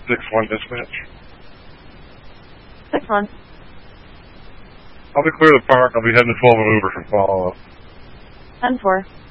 6-1 dispatch. 6-1. I'll be clear of the park. I'll be heading to 12 and Uber for follow-up. 10-4.